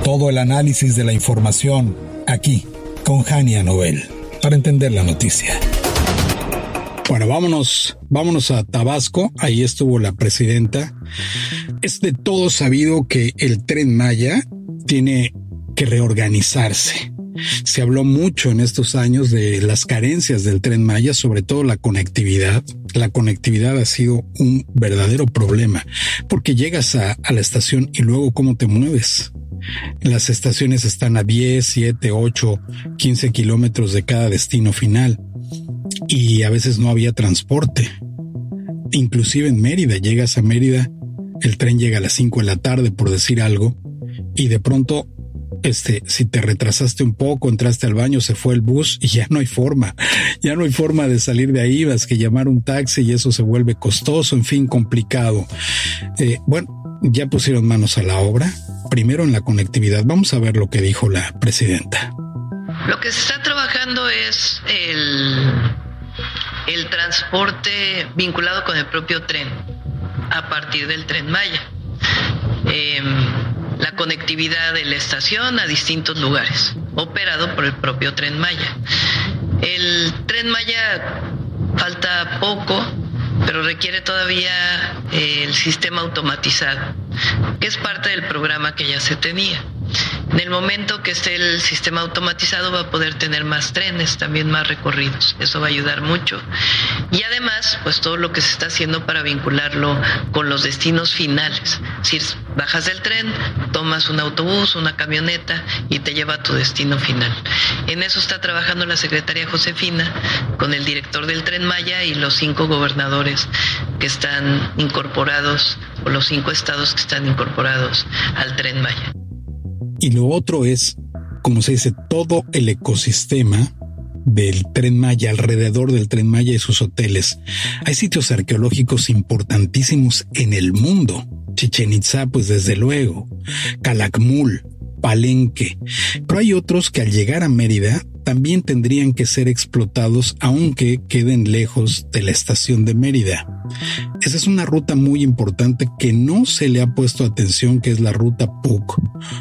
Todo el análisis de la información aquí con Jania Noel para entender la noticia. Bueno, vámonos a Tabasco. Ahí estuvo la presidenta. Es de todo sabido que el Tren Maya tiene que reorganizarse. Se habló mucho en estos años de las carencias del Tren Maya, sobre todo la conectividad. La conectividad ha sido un verdadero problema porque llegas a la estación y luego ¿cómo te mueves? Las estaciones están a 10, 7, 8, 15 kilómetros de cada destino final y a veces no había transporte. Inclusive en Mérida, llegas a Mérida, el tren llega a las 5 de la tarde, por decir algo, y de pronto si te retrasaste un poco, entraste al baño, se fue el bus y ya no hay forma de salir de ahí, vas que llamar un taxi y eso se vuelve costoso, en fin, complicado. Ya pusieron manos a la obra, primero en la conectividad. Vamos a ver lo que dijo la presidenta. Lo que se está trabajando es el transporte vinculado con el propio tren a partir del Tren Maya. La conectividad de la estación a distintos lugares, operado por el propio Tren Maya. El Tren Maya falta poco, pero requiere todavía el sistema automatizado, que es parte del programa que ya se tenía. En el momento que esté el sistema automatizado va a poder tener más trenes, también más recorridos. Eso va a ayudar mucho. Y además, pues todo lo que se está haciendo para vincularlo con los destinos finales. Es decir, bajas del tren, tomas un autobús, una camioneta y te lleva a tu destino final. En eso está trabajando la secretaria Josefina con el director del Tren Maya y los 5 gobernadores que están incorporados, o los 5 estados que están incorporados al Tren Maya. Y lo otro es, como se dice, todo el ecosistema del Tren Maya, alrededor del Tren Maya y sus hoteles. Hay sitios arqueológicos importantísimos en el mundo. Chichén Itzá, pues desde luego. Calakmul, Palenque. Pero hay otros que al llegar a Mérida también tendrían que ser explotados aunque queden lejos de la estación de Mérida. Esa es una ruta muy importante que no se le ha puesto atención, que es la ruta PUC.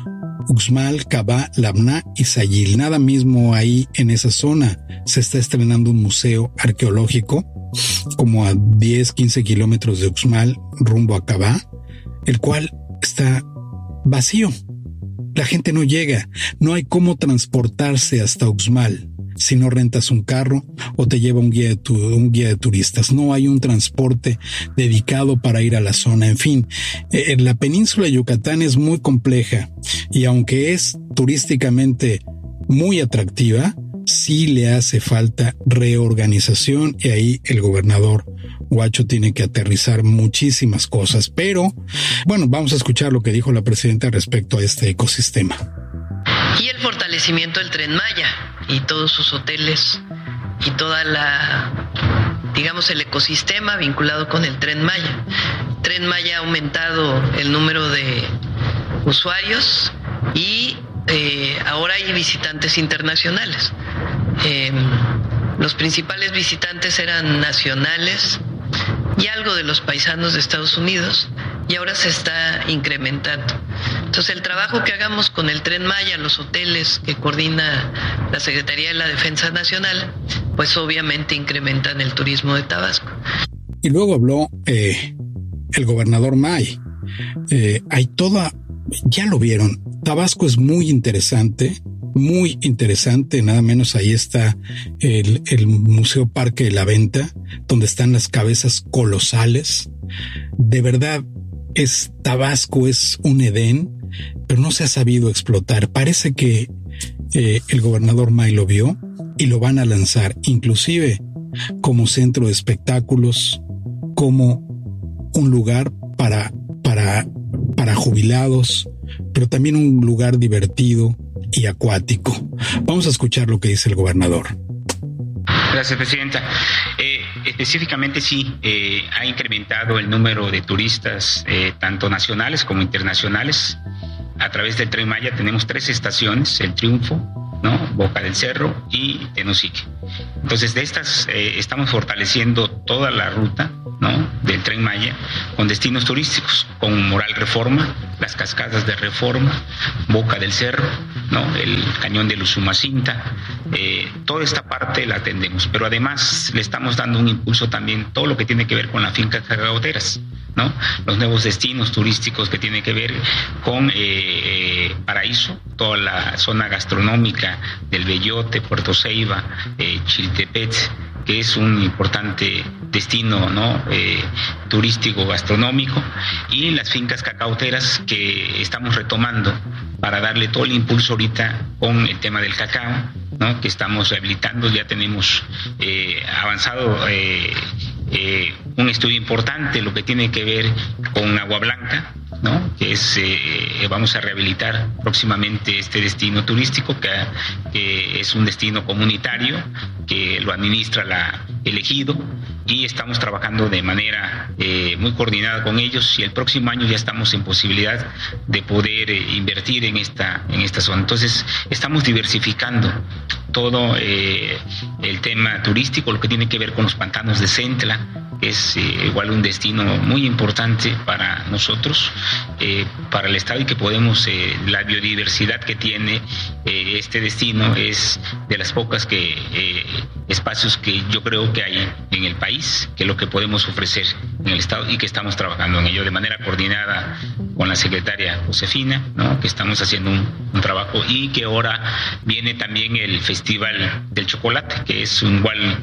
Uxmal, Cabá, Labná y Sayil. Nada mismo ahí en esa zona se está estrenando un museo arqueológico como a 10, 15 kilómetros de Uxmal rumbo a Cabá, el cual está vacío. La gente no llega, no hay cómo transportarse hasta Uxmal si no rentas un carro o te lleva un guía de turistas. No hay un transporte dedicado para ir a la zona. En fin, la península de Yucatán es muy compleja y aunque es turísticamente muy atractiva, sí le hace falta reorganización y ahí el gobernador Huacho tiene que aterrizar muchísimas cosas. Pero, bueno, vamos a escuchar lo que dijo la presidenta respecto a este ecosistema. Y el fortalecimiento del Tren Maya y todos sus hoteles y toda el ecosistema vinculado con el Tren Maya. Tren Maya ha aumentado el número de usuarios y ahora hay visitantes internacionales. Los principales visitantes eran nacionales y algo de los paisanos de Estados Unidos, y ahora se está incrementando. Entonces, el trabajo que hagamos con el Tren Maya, los hoteles que coordina la Secretaría de la Defensa Nacional, pues obviamente incrementan el turismo de Tabasco. Y luego habló el gobernador May. Ya lo vieron, Tabasco es muy interesante, nada menos ahí está el Museo Parque de la Venta, donde están las cabezas colosales. De verdad, Tabasco es un Edén, pero no se ha sabido explotar. Parece que el gobernador May lo vio y lo van a lanzar, inclusive como centro de espectáculos, como un lugar para jubilados, pero también un lugar divertido y acuático. Vamos a escuchar lo que dice el gobernador. Gracias, presidenta. Específicamente sí, ha incrementado el número de turistas, tanto nacionales como internacionales. A través del Tren Maya tenemos 3 estaciones: El Triunfo, ¿no?, Boca del Cerro y Tenosique. Entonces, de estas estamos fortaleciendo toda la ruta ¿no?, del Tren Maya con destinos turísticos, con Moral Reforma, las cascadas de Reforma, Boca del Cerro, ¿no?, el cañón de Usumacinta, toda esta parte la atendemos, pero además le estamos dando un impulso también todo lo que tiene que ver con las fincas cacauteras, ¿no?, los nuevos destinos turísticos que tienen que ver con Paraíso, toda la zona gastronómica del Bellote, Puerto Ceiba, Chiltepet, que es un importante destino, ¿no?, turístico gastronómico, y las fincas cacauteras que estamos retomando para darle todo el impulso ahorita con el tema del cacao, ¿no?, que estamos rehabilitando. Ya tenemos avanzado un estudio importante, lo que tiene que ver con Agua Blanca, ¿no?, que es vamos a rehabilitar próximamente este destino turístico, que es un destino comunitario que lo administra el ejido, y estamos trabajando de manera muy coordinada con ellos, y el próximo año ya estamos en posibilidad de poder invertir en esta zona. Entonces estamos diversificando todo el tema turístico, lo que tiene que ver con los pantanos de Centla, que es igual un destino muy importante para nosotros, para el estado, y que podemos, la biodiversidad que tiene este destino es de las pocas espacios que yo creo que hay en el país, que es lo que podemos ofrecer en el estado, y que estamos trabajando en ello de manera coordinada con la secretaria Josefina, ¿no?, que estamos haciendo un trabajo, y que ahora viene también el Festival del Chocolate, que es un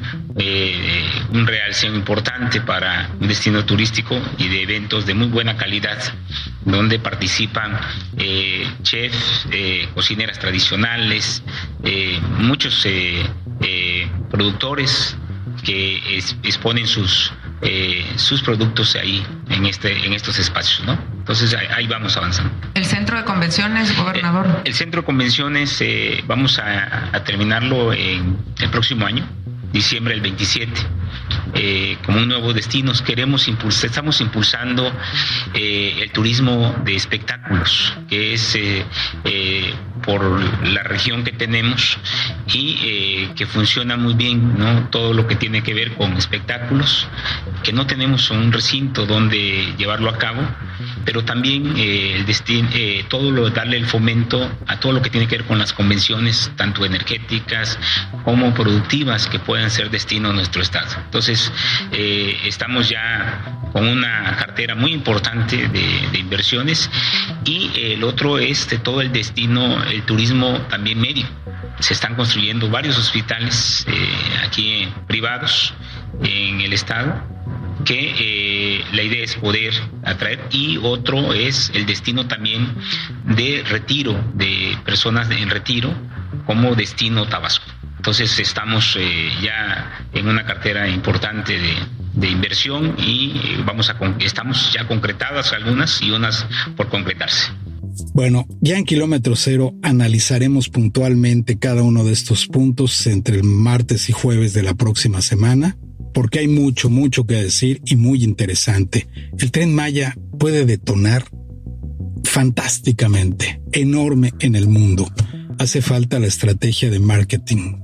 realce importante para un destino turístico y de eventos de muy buena calidad, donde participan chefs, cocineras tradicionales, muchos productores que exponen sus productos ahí en estos espacios, ¿no? Entonces ahí vamos avanzando. ¿El centro de convenciones, gobernador? El centro de convenciones vamos a terminarlo en el próximo año, diciembre del 27. Como un nuevo destino. Estamos impulsando el turismo de espectáculos, que es por la región que tenemos, y que funciona muy bien, ¿no?, todo lo que tiene que ver con espectáculos, que no tenemos un recinto donde llevarlo a cabo, pero también darle el fomento a todo lo que tiene que ver con las convenciones, tanto energéticas como productivas, que puedan ser destino en nuestro estado. Entonces, estamos ya con una cartera muy importante de inversiones, y el otro es de todo el destino, el turismo también médico. Se están construyendo varios hospitales aquí privados en el estado, que la idea es poder atraer, y otro es el destino también de retiro, de personas en retiro, como destino Tabasco. Entonces estamos ya en una cartera importante de inversión, y estamos ya concretadas algunas y unas por concretarse. Bueno, ya en Kilómetro Cero analizaremos puntualmente cada uno de estos puntos entre el martes y jueves de la próxima semana, porque hay mucho que decir y muy interesante. El Tren Maya puede detonar fantásticamente, enorme en el mundo. Hace falta la estrategia de marketing.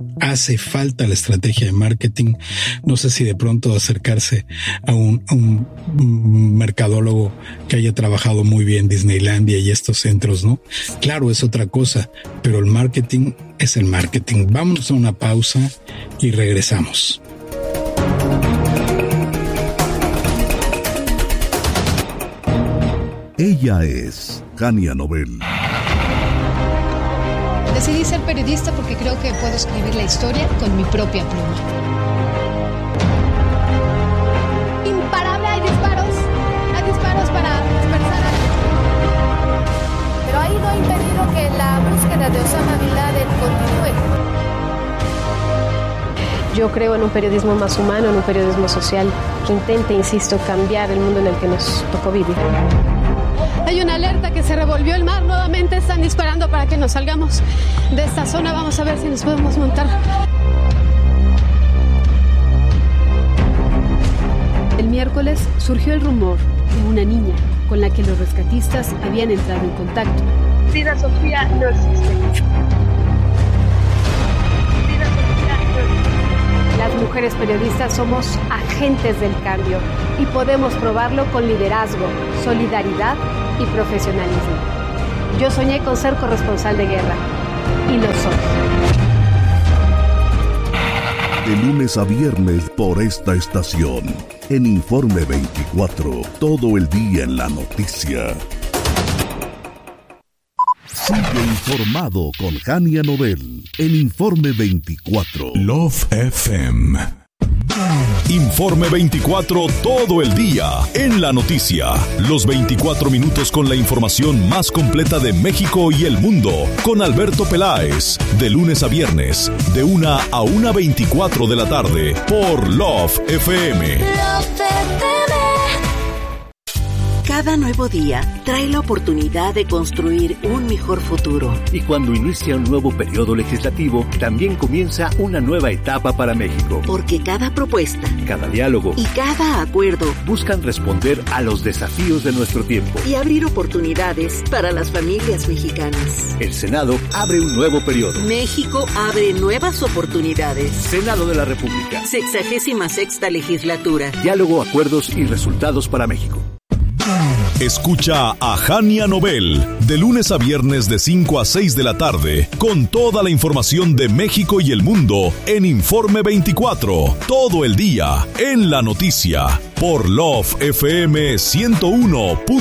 No sé si de pronto acercarse a un mercadólogo que haya trabajado muy bien Disneylandia y estos centros, ¿no? Claro, es otra cosa, pero el marketing es el marketing. Vámonos a una pausa y regresamos. Ella es Jania Nobel. Decidí ser periodista porque creo que puedo escribir la historia con mi propia pluma. Imparable, hay disparos para dispersar a... Pero ahí no ha impedido que la búsqueda de Osama Bin Laden continúe. Yo creo en un periodismo más humano, en un periodismo social, que intente, insisto, cambiar el mundo en el que nos tocó vivir. Hay una alerta que se revolvió el mar, nuevamente están disparando para que nos salgamos de esta zona. Vamos a ver si nos podemos montar. El miércoles surgió el rumor de una niña con la que los rescatistas habían entrado en contacto. Frida Sofía no existe. Las mujeres periodistas somos agentes del cambio y podemos probarlo con liderazgo, solidaridad y profesionalismo. Yo soñé con ser corresponsal de guerra y lo soy. De lunes a viernes por esta estación, en Informe 24, todo el día en la noticia. Sigue informado con Jania Nobel en Informe 24. Love FM. Informe 24 todo el día en la noticia. Los 24 minutos con la información más completa de México y el mundo. Con Alberto Peláez. De lunes a viernes, de 1 a 1:24 de la tarde. Por Love FM. Cada nuevo día trae la oportunidad de construir un mejor futuro. Y cuando inicia un nuevo periodo legislativo, también comienza una nueva etapa para México. Porque cada propuesta, cada diálogo y cada acuerdo buscan responder a los desafíos de nuestro tiempo y abrir oportunidades para las familias mexicanas. El Senado abre un nuevo periodo. México abre nuevas oportunidades. Senado de la República. 66ª legislatura. Diálogo, acuerdos y resultados para México. Escucha a Jania Nobel de lunes a viernes de 5 a 6 de la tarde con toda la información de México y el mundo en Informe 24, todo el día en la noticia por Love FM 101.